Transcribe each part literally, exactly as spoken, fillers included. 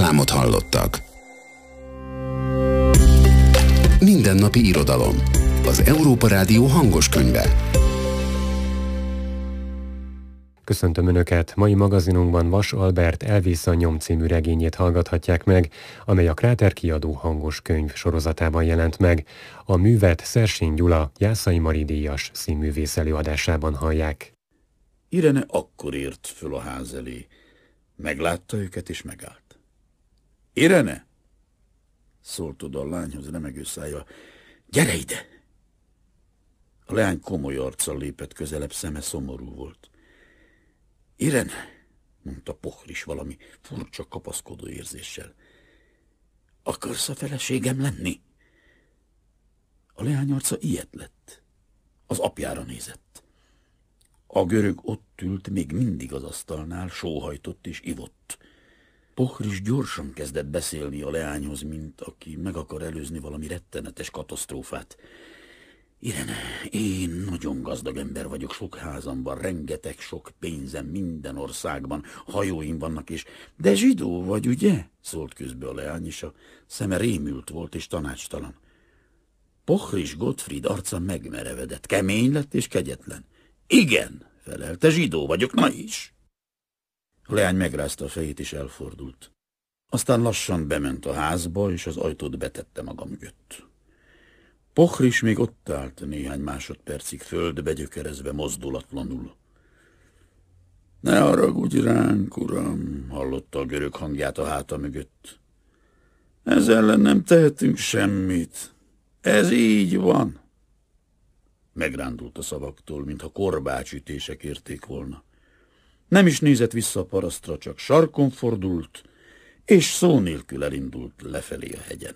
Reklámot hallottak. Mindennapi irodalom. Az Európa Rádió hangos könyve. Köszöntöm Önöket! Mai magazinunkban Vas Albert Elvész a nyom című regényét hallgathatják meg, amely a Kráter kiadó hangos könyv sorozatában jelent meg. A művet Szersény Gyula Jászai Mari díjas színművész előadásában hallják. Irene akkor ért föl a ház elé. Meglátta őket és megállt. Irene! Szólt oda a lányhoz remegő szájjal. Gyere ide! A leány komoly arccal lépett közelebb, szeme szomorú volt. Irene, mondta Pohris valami furcsa kapaszkodó érzéssel. Akarsz a feleségem lenni? A leány arca ilyet lett. Az apjára nézett. A görög ott ült még mindig az asztalnál, sóhajtott és ivott. Pohris gyorsan kezdett beszélni a leányhoz, mint aki meg akar előzni valami rettenetes katasztrófát. Irene, én nagyon gazdag ember vagyok, sok házam van, rengeteg sok pénzem minden országban, hajóim vannak és... De zsidó vagy, ugye? Szólt közbe a leány, és a szeme rémült volt és tanácstalan. Pohris Gottfried arca megmerevedett, kemény lett és kegyetlen. Igen, felelte, zsidó vagyok, na is. A leány megrázta a fejét és elfordult. Aztán lassan bement a házba, és az ajtót betette maga mögött. Pohris még ott állt néhány másodpercig földbe gyökerezve, mozdulatlanul. Ne haragudj ránk, uram, hallotta a görög hangját a háta mögött. Ez ellen nem tehetünk semmit. Ez így van. Megrándult a szavaktól, mintha korbácsütések érték volna. Nem is nézett vissza a parasztra, csak sarkon fordult, és szó nélkül elindult lefelé a hegyen.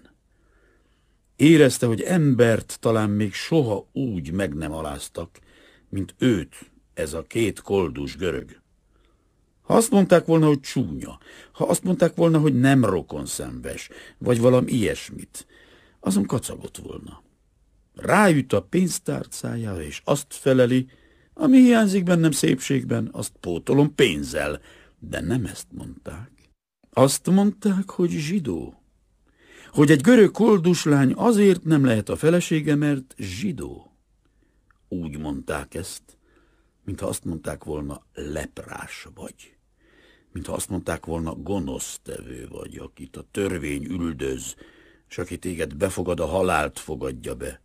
Érezte, hogy embert talán még soha úgy meg nem aláztak, mint őt, ez a két koldus görög. Ha azt mondták volna, hogy csúnya, ha azt mondták volna, hogy nem rokonszenves, vagy valami ilyesmit, azon kacagott volna. Ráüt a pénztárcájára, és azt feleli, ami hiányzik bennem szépségben, azt pótolom pénzzel, de nem ezt mondták. Azt mondták, hogy zsidó. Hogy egy görög kolduslány azért nem lehet a felesége, mert zsidó. Úgy mondták ezt, mintha azt mondták volna leprás vagy. Mintha azt mondták volna gonosztevő vagy, akit a törvény üldöz, s aki téged befogad, a halált fogadja be.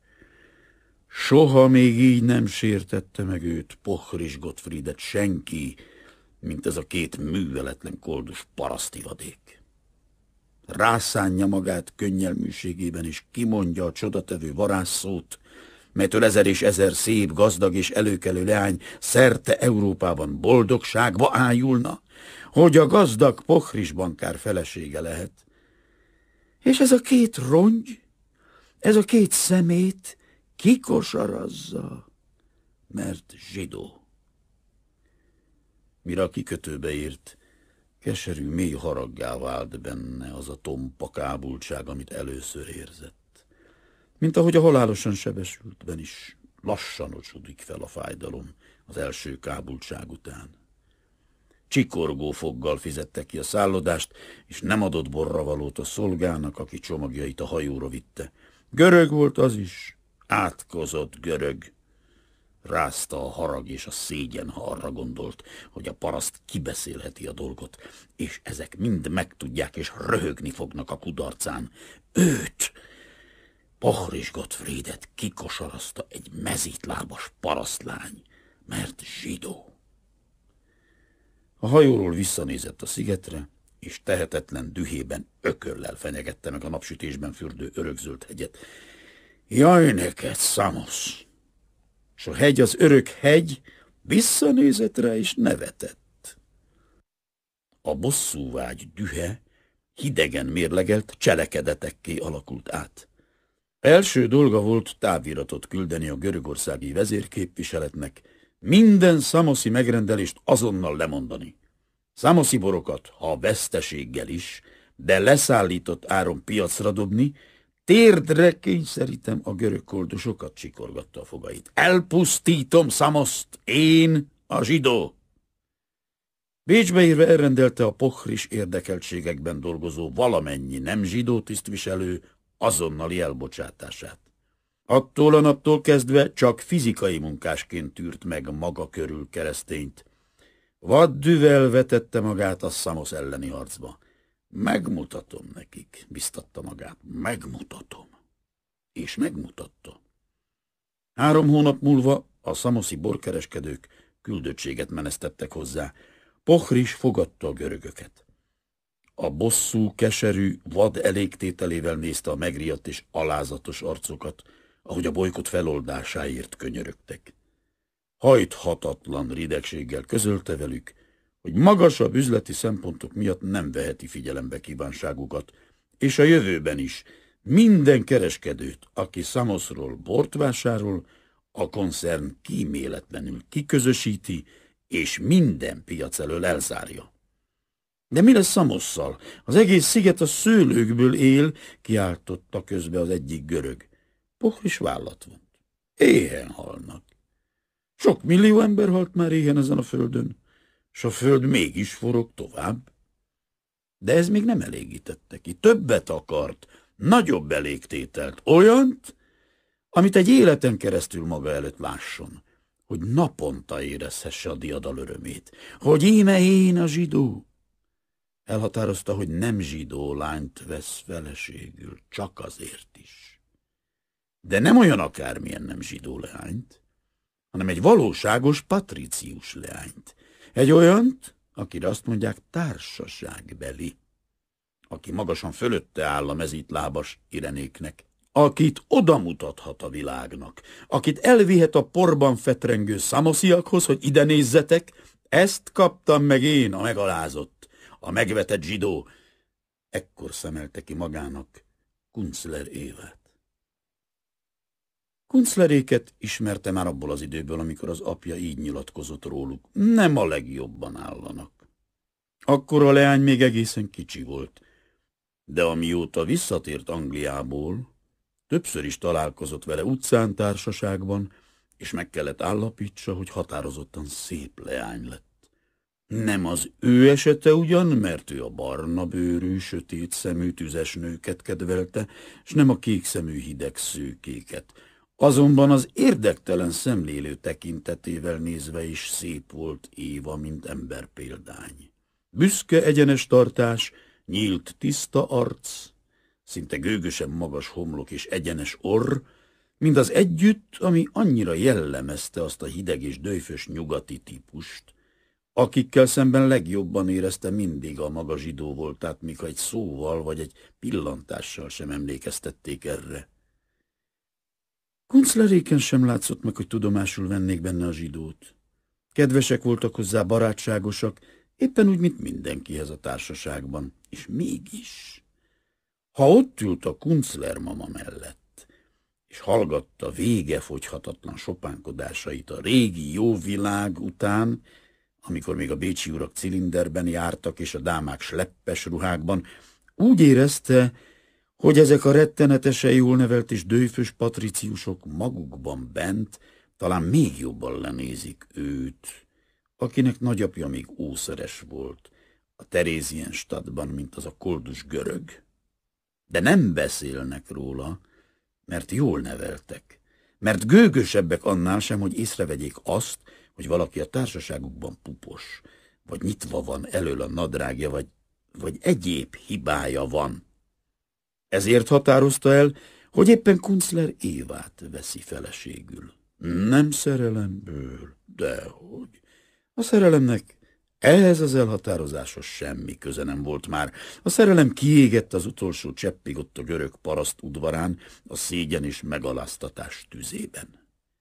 Soha még így nem sértette meg őt, Pohris Gottfriedet senki, mint ez a két műveletlen koldus parasztivadék. Rászánja magát könnyelműségében, és kimondja a csodatevő varázsszót, melytől ezer és ezer szép, gazdag és előkelő leány szerte Európában boldogságba ájulna, hogy a gazdag Pohris bankár felesége lehet. És ez a két rongy, ez a két szemét kikosarazza, mert zsidó. Mire a kikötőbe ért, keserű, mély haraggá vált benne az a tompa kábultság, amit először érzett. Mint ahogy a halálosan sebesültben is lassan ocsudik fel a fájdalom az első kábultság után. Csikorgó foggal fizette ki a szállodást, és nem adott borravalót a szolgának, aki csomagjait a hajóra vitte. Görög volt az is, átkozott görög. Rázta a harag és a szégyen, ha arra gondolt, hogy a paraszt kibeszélheti a dolgot, és ezek mind megtudják és röhögni fognak a kudarcán. Őt, Pohris Gottfriedet kikosarazta egy mezítlábas parasztlány, mert zsidó. A hajóról visszanézett a szigetre, és tehetetlen dühében ökörrel fenyegette meg a napsütésben fürdő örökzöld hegyet. Jaj neked, Szamosz! S a hegy, az örök hegy visszanézett rá és nevetett. A bosszúvágy dühe hidegen mérlegelt cselekedetekké alakult át. Első dolga volt táviratot küldeni a görögországi vezérképviseletnek, minden szamoszi megrendelést azonnal lemondani. Szamoszi borokat, ha veszteséggel is, de leszállított áron piacra dobni, térdre kényszerítem a görög koldusokat, csikorgatta a fogait. Elpusztítom Szamoszt, én, a zsidó. Bécsbe érve elrendelte a pohris érdekeltségekben dolgozó valamennyi nem zsidó tisztviselő azonnali elbocsátását. Attól a naptól kezdve csak fizikai munkásként tűrt meg maga körül keresztényt. Vaddűvel vetette magát a Szamosz elleni harcba. Megmutatom nekik, biztatta magát, megmutatom. És megmutatta. Három hónap múlva a szamoszi borkereskedők küldöttséget menesztettek hozzá. Pohris fogadta a görögöket. A bosszú, keserű, vad elégtételével nézte a megriadt és alázatos arcokat, ahogy a bolykot feloldásáért könyörögtek. Hajthatatlan ridegséggel közölte velük, hogy magasabb üzleti szempontok miatt nem veheti figyelembe kívánságukat, és a jövőben is minden kereskedőt, aki Szamoszról bort vásárol, a koncern kíméletlenül kiközösíti, és minden piac elől elzárja. De mi lesz Szamosszal? Az egész sziget a szőlőkből él, kiáltotta közbe az egyik görög. Pohris vállat vont. Éhen halnak. Sok millió ember halt már éhen ezen a földön, s a föld mégis forog tovább. De ez még nem elégítette ki. Többet akart, nagyobb elégtételt, olyant, amit egy életen keresztül maga előtt lásson, hogy naponta érezhesse a diadal örömét, hogy íme én a zsidó. Elhatározta, hogy nem zsidó lányt vesz feleségül, csak azért is. De nem olyan akármilyen nem zsidó leányt, hanem egy valóságos patricius leányt. Egy olyant, akire azt mondják társaságbeli, aki magasan fölötte áll a mezítlábas Irenéknek, akit odamutathat a világnak, akit elvihet a porban fetrengő szamosziakhoz, hogy ide nézzetek, ezt kaptam meg én, a megalázott, a megvetett zsidó. Ekkor szemelte ki magának Kunzler Évát. Kunzleréket ismerte már abból az időből, amikor az apja így nyilatkozott róluk. Nem a legjobban állanak. Akkor a leány még egészen kicsi volt, de amióta visszatért Angliából, többször is találkozott vele utcán, társaságban, és meg kellett állapítsa, hogy határozottan szép leány lett. Nem az ő esete ugyan, mert ő a barna bőrű, sötét szemű tüzes nőket kedvelte, s nem a kék szemű hideg szőkéket. Azonban az érdektelen szemlélő tekintetével nézve is szép volt Éva, mint emberpéldány. Büszke egyenes tartás, nyílt tiszta arc, szinte gőgösen magas homlok és egyenes orr, mindaz együtt, ami annyira jellemezte azt a hideg és döjfös nyugati típust, akikkel szemben legjobban érezte mindig a maga zsidó voltát, míg ha egy szóval vagy egy pillantással sem emlékeztették erre. Kunzleréken sem látszott meg, hogy tudomásul vennék benne a zsidót. Kedvesek voltak hozzá, barátságosak, éppen úgy, mint mindenkihez a társaságban, és mégis, ha ott ült a Kunzler mama mellett, és hallgatta végefogyhatatlan sopánkodásait a régi jó világ után, amikor még a bécsi urak cilinderben jártak, és a dámák sleppes ruhákban, úgy érezte, hogy ezek a rettenetesen jól nevelt és dőfös patriciusok magukban bent talán még jobban lenézik őt, akinek nagyapja még ószeres volt a Terézienstadtban, mint az a koldus görög. De nem beszélnek róla, mert jól neveltek, mert gőgösebbek annál sem, hogy észrevegyék azt, hogy valaki a társaságukban pupos, vagy nyitva van elől a nadrágja, vagy, vagy egyéb hibája van. Ezért határozta el, hogy éppen Kunzler Évát veszi feleségül. Nem szerelemből, dehogy. A szerelemnek ehhez az elhatározáshoz semmi köze nem volt már. A szerelem kiégett az utolsó cseppig ott a görög paraszt udvarán, a szégyen és megaláztatás tüzében.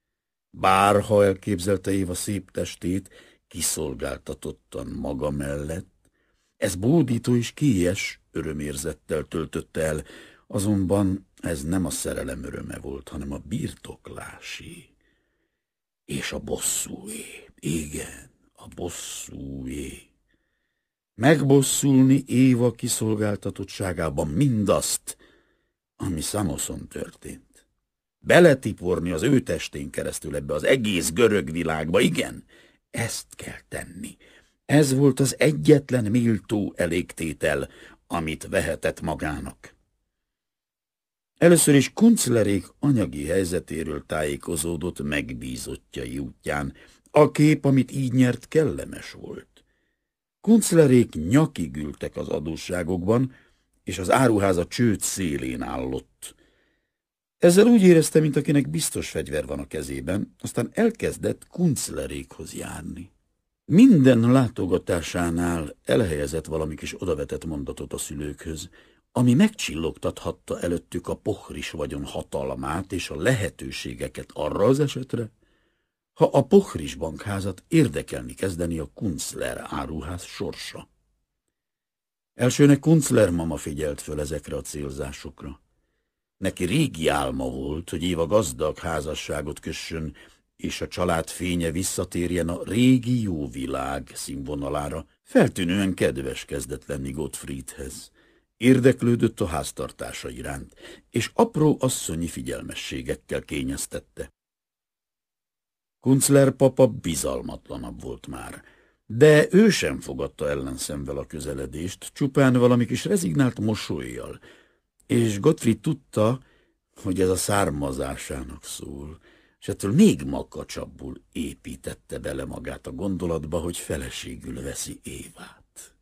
Bárha elképzelte Éva szép testét, kiszolgáltatottan maga mellett, ez bódító és kélyes örömérzettel töltötte el, azonban ez nem a szerelem öröme volt, hanem a birtoklásé és a bosszúé. Igen, a bosszúé. Megbosszulni Éva kiszolgáltatottságában mindazt, ami Szamoszon történt. Beletiporni az ő testén keresztül ebbe az egész görög világba, igen, ezt kell tenni. Ez volt az egyetlen méltó elégtétel, amit vehetett magának. Először is Kunzlerék anyagi helyzetéről tájékozódott megbízottjai útján. A kép, amit így nyert, kellemes volt. Kunzlerék nyakig ültek az adósságokban, és az áruház a csőd szélén állott. Ezzel úgy érezte, mint akinek biztos fegyver van a kezében, aztán elkezdett Kunzlerékhoz járni. Minden látogatásánál elhelyezett valami kis odavetett mondatot a szülőkhöz, ami megcsillogtathatta előttük a Pohris vagyon hatalmát és a lehetőségeket arra az esetre, ha a Pohris bankházat érdekelni kezdeni a Kunzler áruház sorsa. Elsőnek Kunzler mama figyelt föl ezekre a célzásokra. Neki régi álma volt, hogy Éva gazdag házasságot kössön, és a család fénye visszatérjen a régi jó világ színvonalára. Feltűnően kedves kezdett lenni Gottfriedhez. Érdeklődött a háztartása iránt, és apró asszonyi figyelmességekkel kényeztette. Kunzler papa bizalmatlanabb volt már, de ő sem fogadta ellenszemvel a közeledést, csupán valami kis rezignált mosollyal, és Gottfried tudta, hogy ez a származásának szól, és ettől még makacsabbul építette bele magát a gondolatba, hogy feleségül veszi Évát.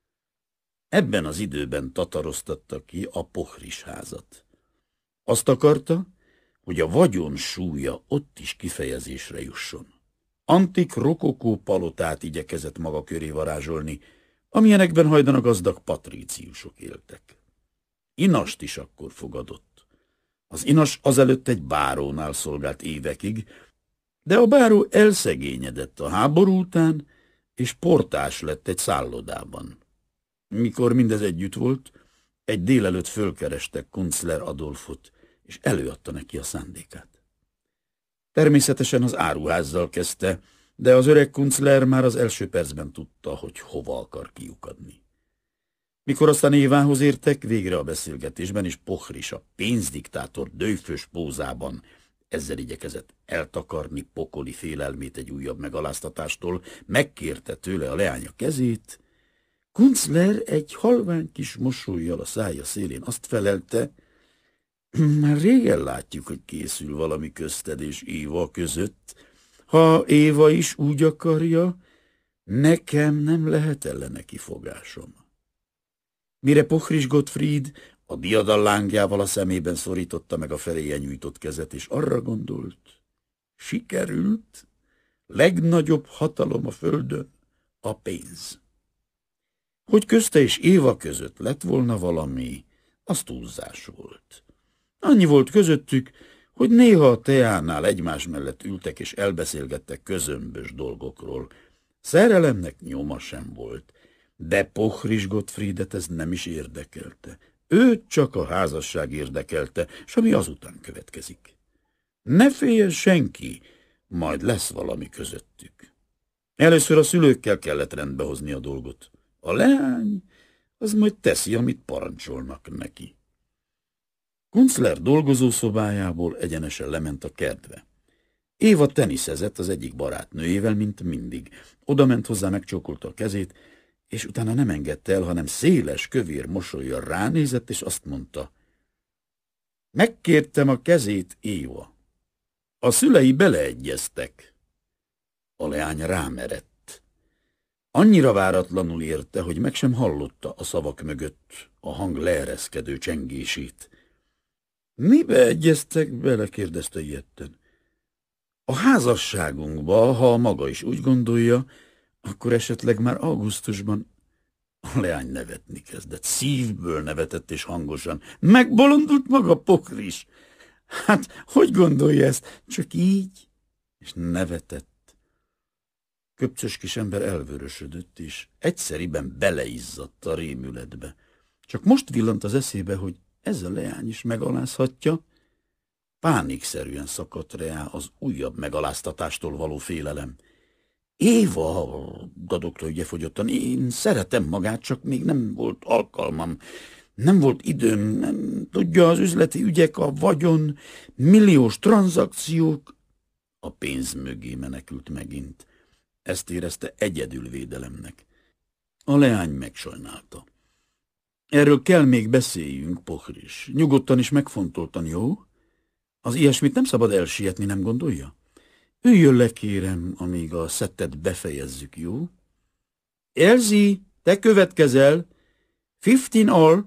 Ebben az időben tataroztatta ki a Pohris házat. Azt akarta, hogy a vagyon súlya ott is kifejezésre jusson. Antik rokokó palotát igyekezett maga köré varázsolni, amilyenekben hajdan a gazdag patríciusok éltek. Inast is akkor fogadott. Az inas azelőtt egy bárónál szolgált évekig, de a báró elszegényedett a háború után, és portás lett egy szállodában. Mikor mindez együtt volt, egy délelőtt fölkerestek Kunzler Adolfot, és előadta neki a szándékát. Természetesen az áruházzal kezdte, de az öreg Kunzler már az első percben tudta, hogy hova akar kiukadni. Mikor aztán Évához értek, végre a beszélgetésben, és Pohris a pénzdiktátor dőfös pózában ezzel igyekezett eltakarni pokoli félelmét egy újabb megaláztatástól, megkérte tőle a leánya kezét, Kunzler egy halvány kis mosollyal a szája szélén azt felelte, már régen látjuk, hogy készül valami közted és Éva között. Ha Éva is úgy akarja, nekem nem lehet ellene kifogásom. Mire Pohris Gottfried a diadal lángjával a szemében szorította meg a feléje nyújtott kezet, és arra gondolt, sikerült, legnagyobb hatalom a földön, a pénz. Hogy közte és Éva között lett volna valami, az túlzás volt. Annyi volt közöttük, hogy néha a teánál egymás mellett ültek és elbeszélgettek közömbös dolgokról. Szerelemnek nyoma sem volt, de Pohris Gottfriedet ez nem is érdekelte. Őt csak a házasság érdekelte, s ami azután következik. Ne féljen senki, majd lesz valami közöttük. Először a szülőkkel kellett rendbehozni a dolgot. A leány az majd teszi, amit parancsolnak neki. Kunzler dolgozószobájából egyenesen lement a kertbe. Éva teniszezett az egyik barátnőjével, mint mindig. Oda ment hozzá, megcsókolta a kezét, és utána nem engedte el, hanem széles, kövér mosollyal ránézett, és azt mondta, megkértem a kezét, Éva. A szülei beleegyeztek. A leány rámerett. Annyira váratlanul érte, hogy meg sem hallotta a szavak mögött a hang leereszkedő csengését. Mibe egyeztek bele? Kérdezte ijedten. A házasságunkba, ha maga is úgy gondolja, akkor esetleg már augusztusban. A leány nevetni kezdett. Szívből nevetett és hangosan. Megbolondult maga, Pohris? Hát, hogy gondolja ezt? Csak így? És nevetett. Köpcös kis ember elvörösödött, és egyszeriben beleizzadt a rémületbe. Csak most villant az eszébe, hogy ez a leány is megalázhatja. Pánikszerűen szakadt rá az újabb megaláztatástól való félelem. Éva, dadogta ügyefogyottan, én szeretem magát, csak még nem volt alkalmam. Nem volt időm, nem tudja, az üzleti ügyek, a vagyon, milliós tranzakciók. A pénz mögé menekült megint. Ezt érezte egyedül védelemnek. A leány megsajnálta. Erről kell még beszéljünk, Pohris. Nyugodtan is megfontoltan, jó? Az ilyesmit nem szabad elsietni, nem gondolja? Üljön le, kérem, amíg a szettet befejezzük, jó? Elzi, te következel! Fifteen all!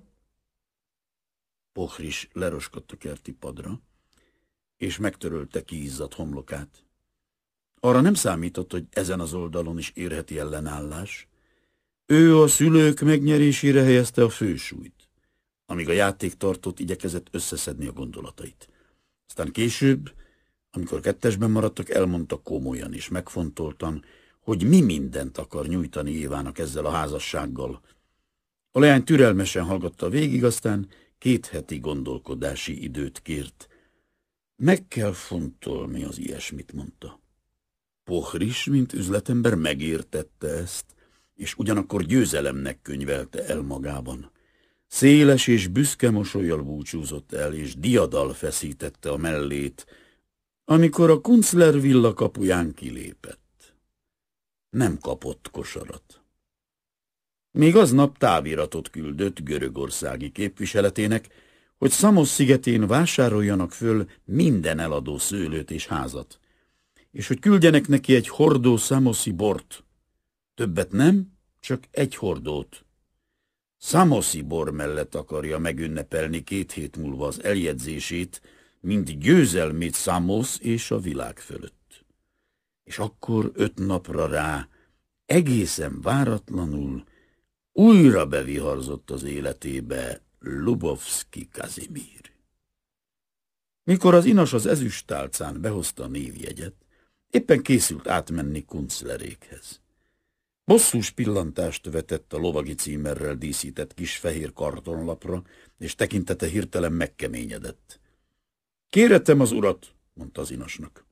Pohris leroskott a kerti padra, és megtörölte kiizzadt homlokát. Arra nem számított, hogy ezen az oldalon is érheti ellenállás. Ő a szülők megnyerésére helyezte a fősúlyt, amíg a játéktartót igyekezett összeszedni a gondolatait. Aztán később, amikor kettesben maradtak, elmondta komolyan és megfontoltan, hogy mi mindent akar nyújtani Évának ezzel a házassággal. A leány türelmesen hallgatta végig, aztán két heti gondolkodási időt kért. Meg kell fontolni az ilyesmit, mondta. Pohris, mint üzletember megértette ezt, és ugyanakkor győzelemnek könyvelte el magában. Széles és büszke mosollyal búcsúzott el, és diadal feszítette a mellét, amikor a Kunzler villa kapuján kilépett. Nem kapott kosarat. Még aznap táviratot küldött görögországi képviseletének, hogy Samos szigetén vásároljanak föl minden eladó szőlőt és házat, és hogy küldjenek neki egy hordó szamoszi bort. Többet nem, csak egy hordót. Szamoszi bor mellett akarja megünnepelni két hét múlva az eljegyzését, mint győzelmét Samos és a világ fölött. És akkor öt napra rá, egészen váratlanul, újra beviharzott az életébe Lubovszki Kazimír. Mikor az inas az ezüsttálcán behozta a névjegyet, éppen készült átmenni Kunzlerékhez. Bosszús pillantást vetett a lovagi címerrel díszített kis fehér kartonlapra, és tekintete hirtelen megkeményedett. Kéretem az urat, mondta az inasnak.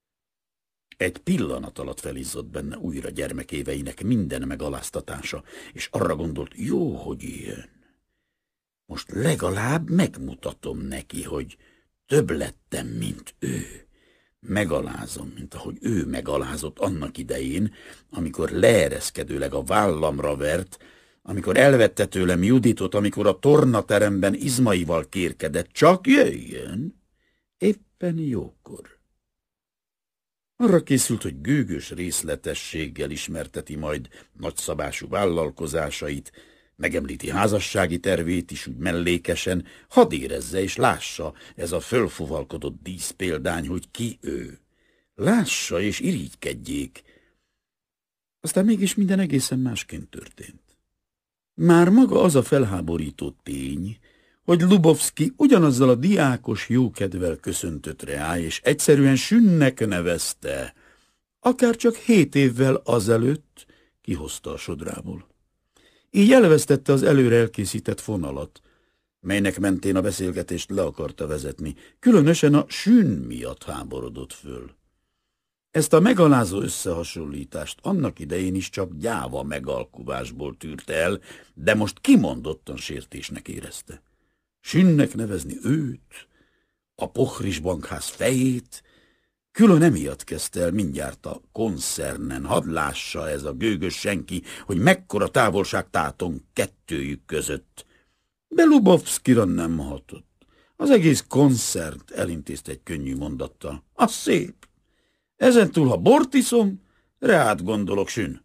Egy pillanat alatt felizzott benne újra gyermekéveinek minden megaláztatása, és arra gondolt, jó, hogy jön. Most legalább megmutatom neki, hogy több lettem, mint ő. Megalázom, mint ahogy ő megalázott annak idején, amikor leereszkedőleg a vállamra vert, amikor elvette tőlem Juditot, amikor a tornateremben izmaival kérkedett. Csak jöjjön, éppen jókor. Arra készült, hogy gőgös részletességgel ismerteti majd nagyszabású vállalkozásait, megemlíti házassági tervét is úgy mellékesen, hadd érezze és lássa ez a fölfuvalkodott díszpéldány, hogy ki ő. Lássa és irigykedjék. Aztán mégis minden egészen másként történt. Már maga az a felháborító tény, hogy Lubovszki ugyanazzal a diákos jókedvel köszöntött rá, és egyszerűen Sünnek nevezte, akár csak hét évvel azelőtt kihozta a sodrából. Így elvesztette az előre elkészített fonalat, melynek mentén a beszélgetést le akarta vezetni, különösen a Sün miatt háborodott föl. Ezt a megalázó összehasonlítást annak idején is csak gyáva megalkuvásból tűrte el, de most kimondottan sértésnek érezte. Sünnek nevezni őt, a Pohris bankház fejét, külön emiatt kezdte el mindjárt a koncernen, hadd lássa ez a gőgös senki, hogy mekkora távolság tátong kettőjük között. De Lubovszkira nem hatott. Az egész koncert elintézte egy könnyű mondattal. Az szép. Ezentúl, ha bort iszom, reát gondolok, Sün.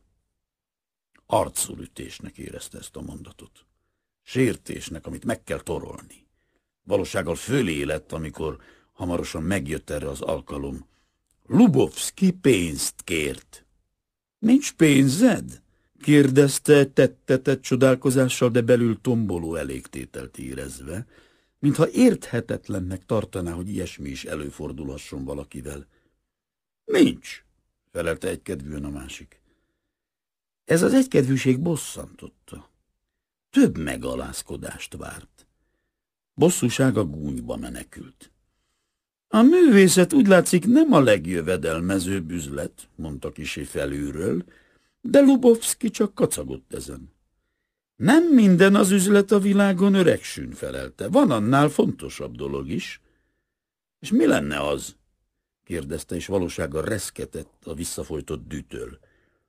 Arculütésnek érezte ezt a mondatot. Sértésnek, amit meg kell torolni. Valósággal fölé lett, amikor hamarosan megjött erre az alkalom. Lubovszki pénzt kért. Nincs pénzed? Kérdezte tettetett csodálkozással, de belül tomboló elégtételt érezve, mintha érthetetlennek tartaná, hogy ilyesmi is előfordulhasson valakivel. Nincs, felelte egykedvűen a másik. Ez az egykedvűség bosszantotta. Több megalázkodást várt. Bosszúsága gúnyba menekült. A művészet úgy látszik nem a legjövedelmezőbb üzlet, mondta kisé felülről, de Lubovszki csak kacagott ezen. Nem minden az üzlet a világon, öreg Sün, felelte. Van annál fontosabb dolog is. És mi lenne az? Kérdezte, és valósággal reszketett a visszafolytott dűtől.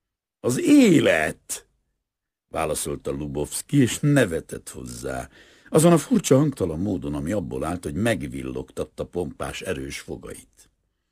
Az élet, válaszolta Lubovszki, és nevetett hozzá, azon a furcsa hangtalan módon, ami abból állt, hogy megvillogtatta pompás erős fogait.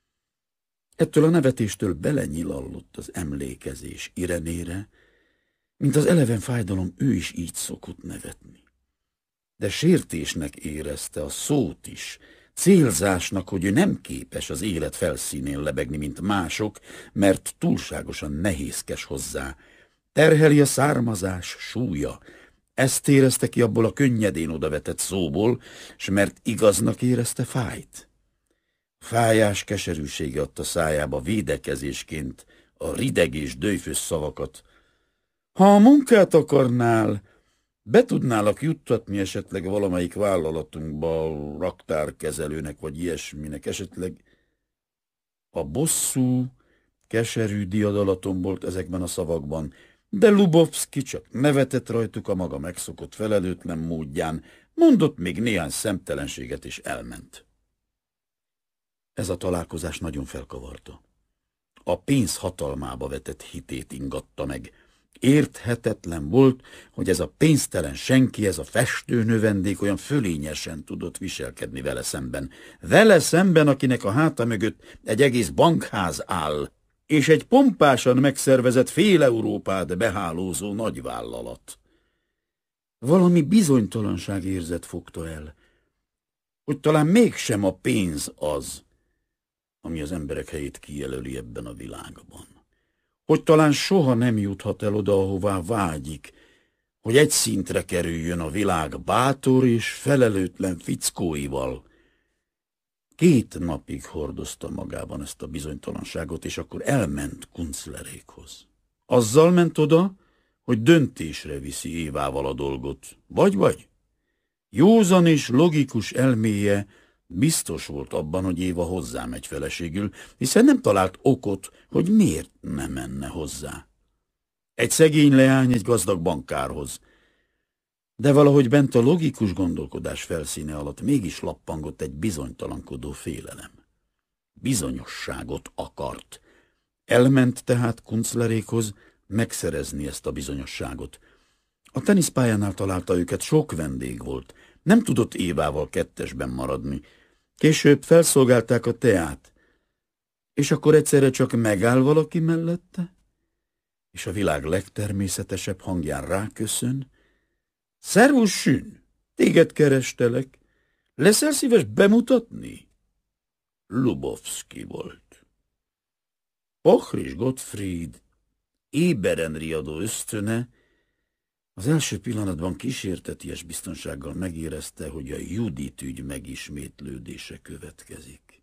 Ettől a nevetéstől belenyilallott az emlékezés Irenére, mint az eleven fájdalom, ő is így szokott nevetni. De sértésnek érezte a szót is, célzásnak, hogy ő nem képes az élet felszínén lebegni, mint mások, mert túlságosan nehézkes hozzá. Terheli a származás súlya. Ezt érezte ki abból a könnyedén odavetett szóból, s mert igaznak érezte, fájt. Fájás keserűsége adta szájába védekezésként a rideg és dőfös szavakat. Ha a munkát akarnál, be tudnálak juttatni esetleg valamelyik vállalatunkba, raktárkezelőnek vagy ilyesminek, esetleg a bosszú, keserű diadalatom volt ezekben a szavakban, de Lubovszki csak nevetett rajtuk a maga megszokott felelőtlen módján, mondott még néhány szemtelenséget és elment. Ez a találkozás nagyon felkavarta. A pénz hatalmába vetett hitét ingatta meg. Érthetetlen volt, hogy ez a pénztelen senki, ez a festő növendék olyan fölényesen tudott viselkedni vele szemben. Vele szemben, akinek a háta mögött egy egész bankház áll, és egy pompásan megszervezett fél Európát behálózó nagyvállalat. Valami bizonytalanság érzet fogta el, hogy talán mégsem a pénz az, ami az emberek helyét kijelöli ebben a világban. Hogy talán soha nem juthat el oda, ahová vágyik, hogy egy szintre kerüljön a világ bátor és felelőtlen fickóival. Két napig hordozta magában ezt a bizonytalanságot, és akkor elment Kunzlerékhoz. Azzal ment oda, hogy döntésre viszi Évával a dolgot. Vagy-vagy. Józan és logikus elméje biztos volt abban, hogy Éva hozzámegy feleségül, hiszen nem talált okot, hogy miért nem menne hozzá. Egy szegény leány egy gazdag bankárhoz. De valahogy bent a logikus gondolkodás felszíne alatt mégis lappangott egy bizonytalankodó félelem. Bizonyosságot akart. Elment tehát Kunzlerékhoz megszerezni ezt a bizonyosságot. A teniszpályánál találta őket, sok vendég volt. Nem tudott Évával kettesben maradni. Később felszolgálták a teát. És akkor egyszerre csak megáll valaki mellette, és a világ legtermészetesebb hangján ráköszön. Szervusz, Sün, téged kerestelek. Leszel szíves bemutatni? Lubovszki volt. Pochr Gottfried éberen riadó ösztöne az első pillanatban kísérteties biztonsággal megérezte, hogy a Judit ügy megismétlődése következik.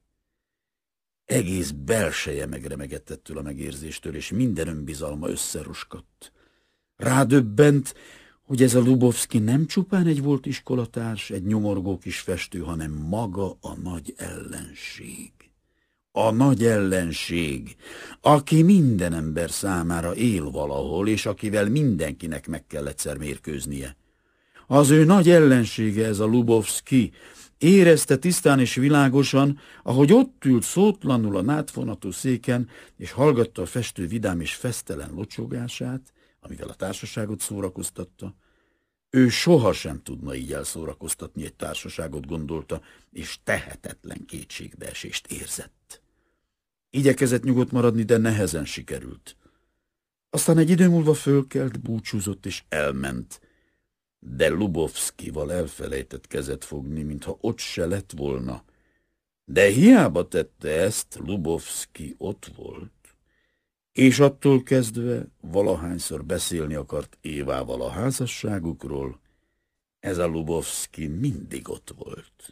Egész belseje megremegett ettől a megérzéstől, és minden önbizalma összeroskadt. Rádöbbent, hogy ez a Lubovszki nem csupán egy volt iskolatárs, egy nyomorgó kis festő, hanem maga a nagy ellenség. A nagy ellenség, aki minden ember számára él valahol, és akivel mindenkinek meg kell egyszer mérkőznie. Az ő nagy ellensége ez a Lubovszki, érezte tisztán és világosan, ahogy ott ült szótlanul a nátfonatú széken, és hallgatta a festő vidám és fesztelen locsogását, amivel a társaságot szórakoztatta. Ő sohasem tudna így elszórakoztatni egy társaságot, gondolta, és tehetetlen kétségbeesést érzett. Igyekezett nyugodt maradni, de nehezen sikerült. Aztán egy idő múlva fölkelt, búcsúzott és elment, de Lubovszkival elfelejtett kezet fogni, mintha ott se lett volna. De hiába tette ezt, Lubovszki ott volt, és attól kezdve valahányszor beszélni akart Évával a házasságukról, ez a Lubovszki mindig ott volt.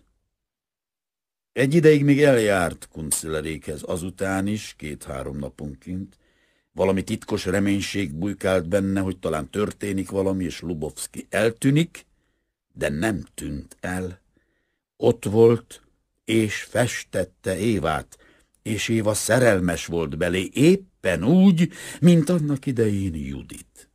Egy ideig még eljárt Kunzlerékhez, azután is, két-három naponként. Valami titkos reménység bujkált benne, hogy talán történik valami, és Lubovszki eltűnik, de nem tűnt el. Ott volt, és festette Évát, és Éva szerelmes volt belé, éppen úgy, mint annak idején Judit.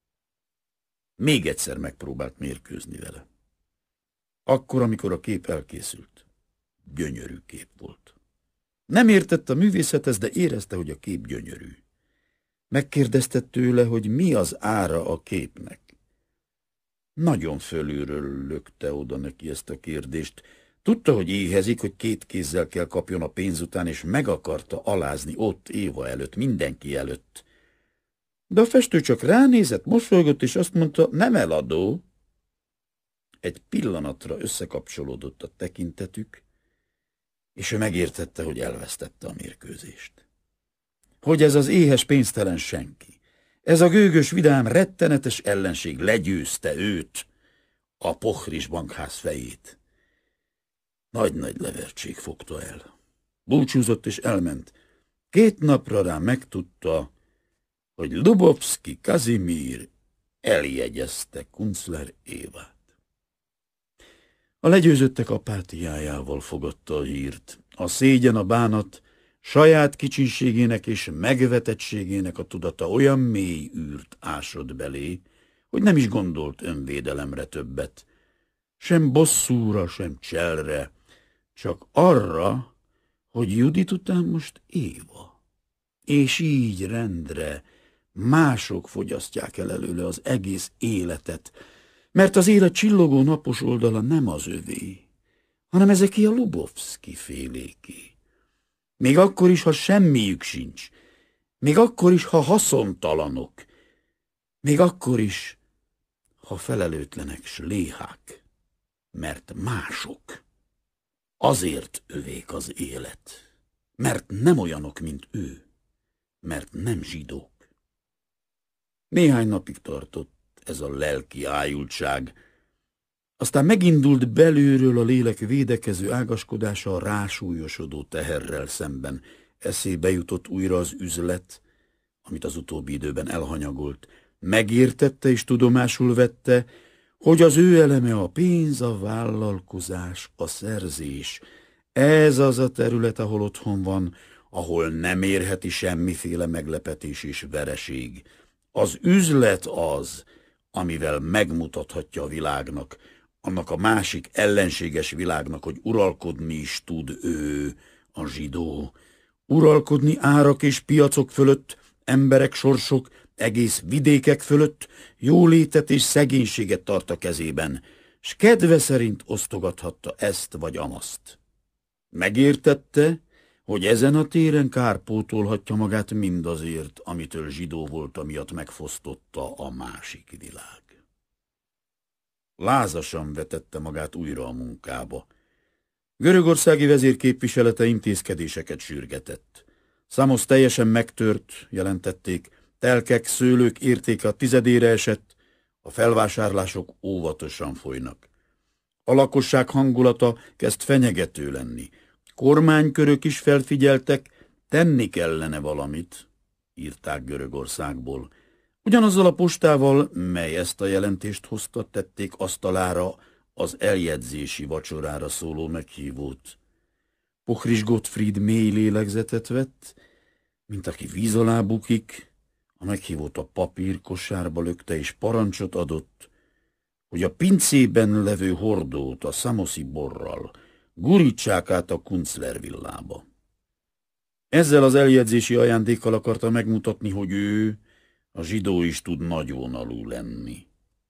Még egyszer megpróbált mérkőzni vele. Akkor, amikor a kép elkészült. Gyönyörű kép volt. Nem értett a művészethez, de érezte, hogy a kép gyönyörű. Megkérdezte tőle, hogy mi az ára a képnek. Nagyon fölülről lökte oda neki ezt a kérdést. Tudta, hogy éhezik, hogy két kézzel kell kapjon a pénz után, és meg akarta alázni ott Éva előtt, mindenki előtt. De a festő csak ránézett, mosolygott, és azt mondta, nem eladó. Egy pillanatra összekapcsolódott a tekintetük, és ő megértette, hogy elvesztette a mérkőzést. Hogy ez az éhes pénztelen senki, ez a gőgös, vidám, rettenetes ellenség legyőzte őt, a Pohris bankház fejét. Nagy-nagy levertség fogta el. Búcsúzott és elment. Két napra rá megtudta, hogy Lubovszki Kazimír eljegyezte Kunzler Évát. A legyőzöttek apátiájával fogadta a hírt. A szégyen, a bánat, saját kicsinségének és megvetettségének a tudata olyan mély űrt ásott belé, hogy nem is gondolt önvédelemre többet. Sem bosszúra, sem cselre, csak arra, hogy Judit után most Éva. És így rendre mások fogyasztják el előle az egész életet, mert az élet csillogó napos oldala nem az övé, hanem ezeké a Lubovszki féléké. Még akkor is, ha semmiük sincs, még akkor is, ha haszontalanok, még akkor is, ha felelőtlenek s léhák, mert mások. Azért övék az élet, mert nem olyanok, mint ő, mert nem zsidók. Néhány napig tartott ez a lelki ájultság, aztán megindult belülről a lélek védekező ágaskodása a rásúlyosodó teherrel szemben. Eszébe jutott újra az üzlet, amit az utóbbi időben elhanyagolt. Megértette és tudomásul vette, hogy az ő eleme a pénz, a vállalkozás, a szerzés. Ez az a terület, ahol otthon van, ahol nem érheti semmiféle meglepetés és vereség. Az üzlet az, amivel megmutathatja a világnak, annak a másik ellenséges világnak, hogy uralkodni is tud ő, a zsidó. Uralkodni árak és piacok fölött, emberek, sorsok, egész vidékek fölött, jólétet és szegénységet tart a kezében, s kedve szerint osztogathatta ezt vagy amazt. Megértette, hogy ezen a téren kárpótolhatja magát mindazért, amitől zsidó volt, amiatt megfosztotta a másik világ. Lázasan vetette magát újra a munkába. Görögországi vezérképviselete intézkedéseket sürgetett. Szamosz teljesen megtört, jelentették, telkek, szőlők értéke a tizedére esett, a felvásárlások óvatosan folynak. A lakosság hangulata kezd fenyegető lenni. Kormánykörök is felfigyeltek, tenni kellene valamit, írták Görögországból. Ugyanazzal a postával, mely ezt a jelentést hozta, tették asztalára az eljegyzési vacsorára szóló meghívót. Pohris Gottfried mély lélegzetet vett, mint aki víz alá bukik, a meghívót a papírkosárba lökte és parancsot adott, hogy a pincében levő hordót a szamoszi borral gurítsák át a Kunzler villába. Ezzel az eljegyzési ajándékkal akarta megmutatni, hogy ő, a zsidó is tud nagyvonalú lenni.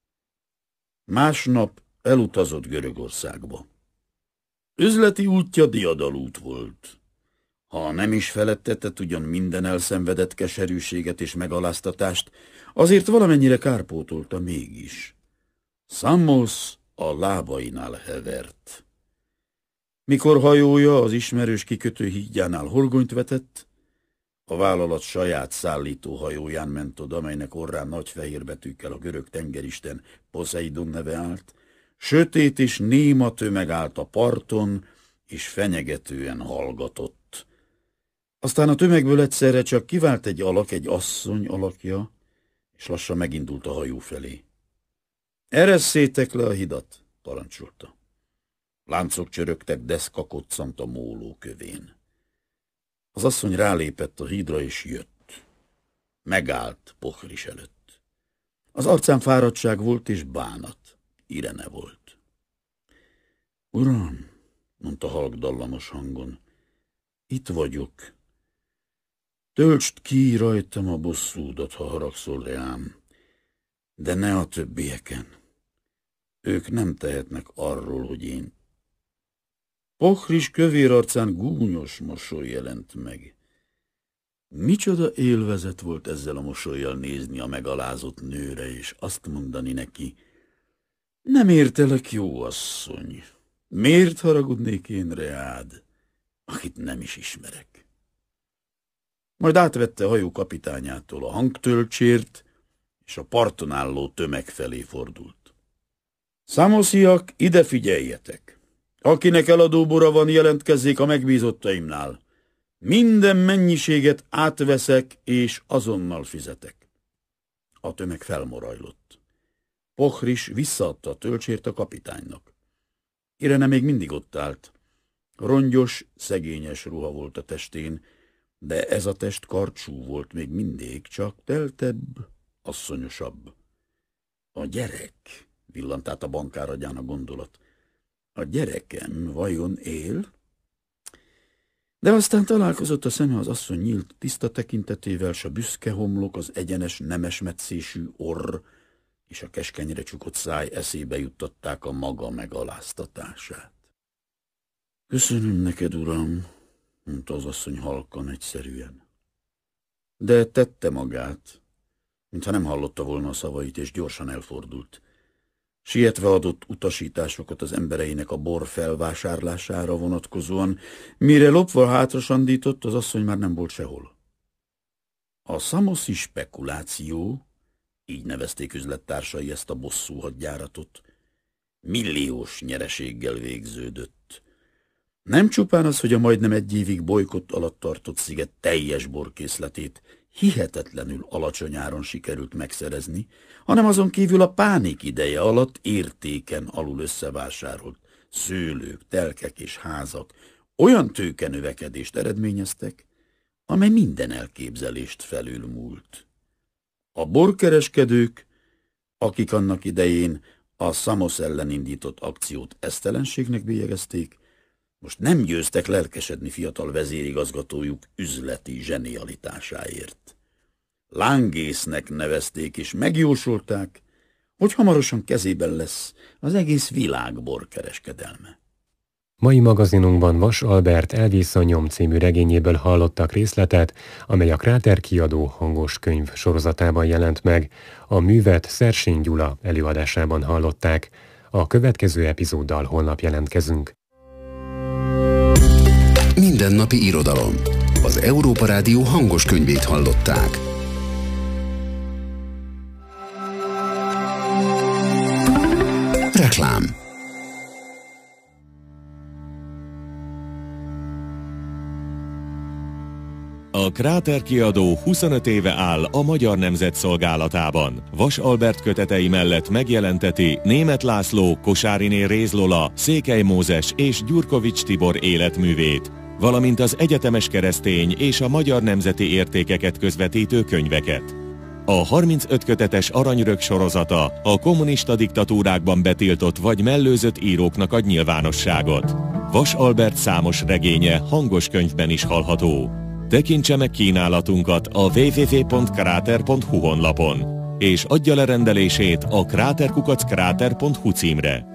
Másnap elutazott Görögországba. Üzleti útja diadalút volt. Ha nem is feledtetett ugyan minden elszenvedett keserűséget és megaláztatást, azért valamennyire kárpótolta mégis. Szamosz a lábainál hevert. Mikor hajója az ismerős kikötő hídjánál horgonyt vetett, a vállalat saját szállító hajóján ment oda, melynek orrán nagy fehér betűkkel a görög tengeristen Poseidon neve állt. Sötét és néma tömeg állt a parton, és fenyegetően hallgatott. Aztán a tömegből egyszerre csak kivált egy alak, egy asszony alakja, és lassan megindult a hajó felé. Eresszétek le a hidat, parancsolta. Láncok csörögtek, deszka koccant a móló kövén. Az asszony rálépett a hídra, és jött. Megállt Pohris előtt. Az arcán fáradtság volt és bánat. Irene volt. Uram, mondta halk dallamos hangon, itt vagyok. Töltsd ki rajtam a bosszúdat, ha haragszol rám, de ne a többieken. Ők nem tehetnek arról, hogy én. Pochris kövér arcán gúnyos mosoly jelent meg. Micsoda élvezet volt ezzel a mosollyal nézni a megalázott nőre, és azt mondani neki, nem értelek, jó asszony, miért haragudnék én reád, akit nem is ismerek. Majd átvette a hajó kapitányától a hangtölcsért, és a parton álló tömeg felé fordult. Szamosziak, ide figyeljetek! Akinek eladó bora van, jelentkezzék a megbízottaimnál. Minden mennyiséget átveszek, és azonnal fizetek. A tömeg felmorajlott. Pochris visszaadta a tölcsért a kapitánynak. Irene még mindig ott állt. Rongyos, szegényes ruha volt a testén, de ez a test karcsú volt még mindig, csak teltebb, asszonyosabb. A gyerek, villant át a bankár agyán a gondolat. A gyerekem vajon él? De aztán találkozott a szeme az asszony nyílt tiszta tekintetével, s a büszke homlok, az egyenes, nemes metszésű orr és a keskenyre csukott száj eszébe juttatták a maga megaláztatását. Köszönöm neked, uram, mondta az asszony halkan, egyszerűen. De tette magát, mintha nem hallotta volna a szavait, és gyorsan elfordult. Sietve adott utasításokat az embereinek a bor felvásárlására vonatkozóan, mire lopva hátra sandított, az asszony már nem volt sehol. A szamoszi spekuláció, így nevezték üzlettársai ezt a bosszú hadjáratot, milliós nyereséggel végződött. Nem csupán az, hogy a majdnem egy évig bolykott alatt tartott sziget teljes borkészletét hihetetlenül alacsony áron sikerült megszerezni, hanem azon kívül a pánik ideje alatt értéken alul összevásárolt szőlők, telkek és házak olyan tőkenövekedést eredményeztek, amely minden elképzelést felülmúlt. A borkereskedők, akik annak idején a Samos ellen indított akciót esztelenségnek bélyegezték, most nem győztek lelkesedni fiatal vezérigazgatójuk üzleti zsenialitásáért. Lángésznek nevezték és megjósolták, hogy hamarosan kezében lesz az egész világ borkereskedelme. Mai magazinunkban Vas Albert Elvész a nyom című regényéből hallottak részletet, amely a Kráter kiadó hangos könyv sorozatában jelent meg. A művet Szersény Gyula előadásában hallották. A következő epizóddal holnap jelentkezünk. Mindennapi irodalom. Az Európa Rádió hangos könyvét hallották. Reklám. A Kráter kiadó huszonöt éve áll a Magyar Nemzet szolgálatában. Vas Albert kötetei mellett megjelenteti Németh László, Kosáriné Réz Lola, Székely Mózes és Gyurkovics Tibor életművét, valamint az egyetemes keresztény és a magyar nemzeti értékeket közvetítő könyveket. A harmincöt kötetes Aranyörök sorozata a kommunista diktatúrákban betiltott vagy mellőzött íróknak ad nyilvánosságot. Vas Albert számos regénye hangos könyvben is hallható. Tekintse meg kínálatunkat a double-u double-u double-u pont kráter pont hu honlapon, és adja le rendelését a kráter kukac kráter pont hu címre.